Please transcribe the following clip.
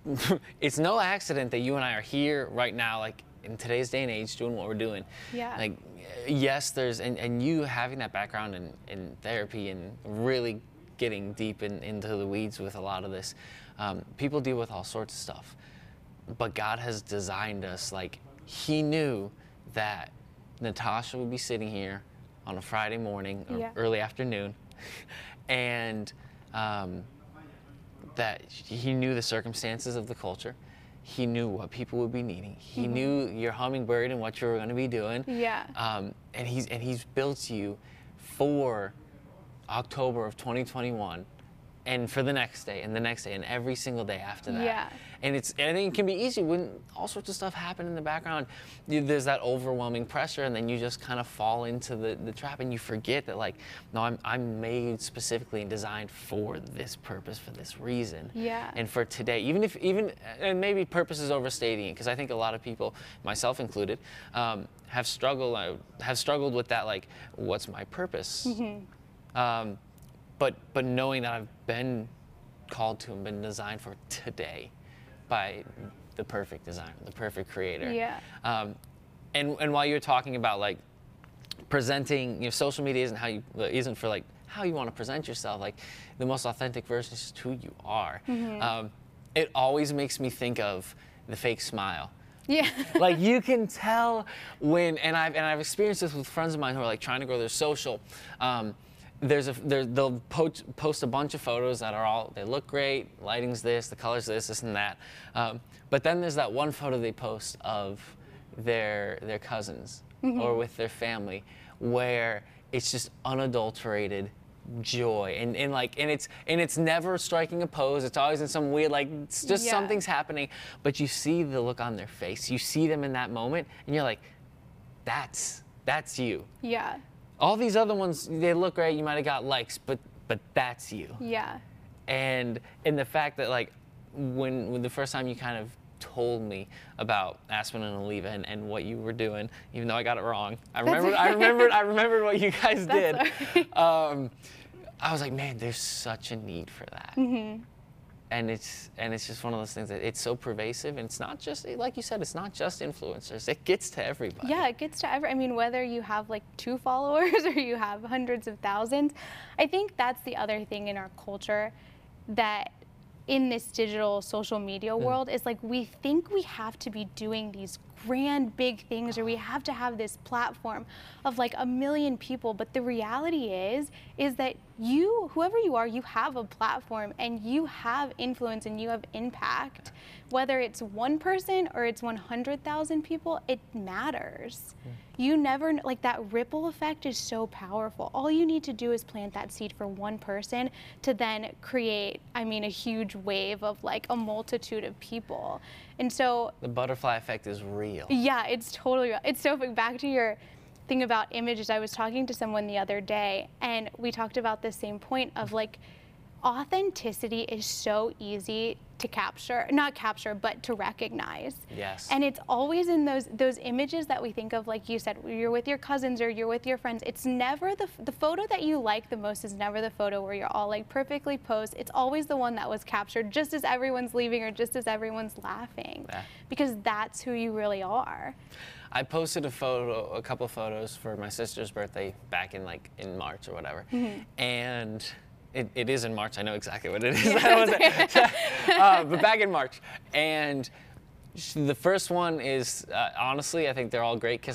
it's no accident that you and I are here right now, like in today's day and age, doing what we're doing. Yeah. Like, yes, and you having that background in therapy and really getting deep into the weeds with a lot of this. People deal with all sorts of stuff, but God has designed us, like, He knew that Natasha would be sitting here on a Friday morning or early afternoon, and that He knew the circumstances of the culture. He knew what people would be needing. He knew your hummingbird and what you were going to be doing. Yeah. And he's built you for October of 2021, and for the next day and the next day and every single day after that. Yeah. And I think it can be easy when all sorts of stuff happen in the background. There's that overwhelming pressure, and then you just kind of fall into the trap, and you forget that, like, no, I'm made specifically and designed for this purpose, for this reason. Yeah. And for today, and maybe purpose is overstating it, because I think a lot of people, myself included, have struggled with that, like, what's my purpose? But knowing that I've been called to and been designed for today by the perfect designer, the perfect creator. Yeah. And while you're talking about, like, presenting, social media isn't for like how you want to present yourself. Like, the most authentic version is just who you are. It always makes me think of the fake smile. Yeah. Like, you can tell when, and I've experienced this with friends of mine who are, like, trying to grow their social. They'll post a bunch of photos that they look great, lighting's this, the color's this and that. But then there's that one photo they post of their cousins or with their family, where it's just unadulterated joy, and it's never striking a pose. It's always in some weird, like, it's just something's happening, but you see the look on their face. You see them in that moment, and you're like, that's you. Yeah. All these other ones, they look great, you might have got likes, but that's you. Yeah. And the fact that, like, when the first time you kind of told me about Aspen and Oliva and what you were doing, even though I got it wrong, I remembered what you guys did. I was like, man, there's such a need for that. And it's just one of those things that it's so pervasive, and it's not just, like you said, it's not just influencers. It gets to everybody. Yeah, it gets to I mean, whether you have, like, 2 followers or you have hundreds of thousands, I think that's the other thing in our culture, that in this digital social media world, is, like, we think we have to be doing these grand big things, or we have to have this platform of, like, 1 million people. But the reality is that whoever you are, you have a platform, and you have influence, and you have impact. Whether it's one person or it's 100,000 people, it matters. You never, like, that ripple effect is so powerful. All you need to do is plant that seed for one person to then create, I mean, a huge wave of, like, a multitude of people. And so the butterfly effect is real. Yeah, it's totally real. It's so back to your thing about images. I was talking to someone the other day, and we talked about the same point of, like, authenticity is so easy to not capture, but to recognize. Yes. And it's always in those images that we think of, like you said, you're with your cousins or you're with your friends. It's never the photo that you like the most is never the photo where you're all, like, perfectly posed. It's always the one that was captured just as everyone's leaving or just as everyone's laughing. Yeah. Because that's who you really are. I posted a couple photos for my sister's birthday back in March or whatever, and it is in March. I know exactly what it is. But back in March, and the first one is honestly, I think they're all great.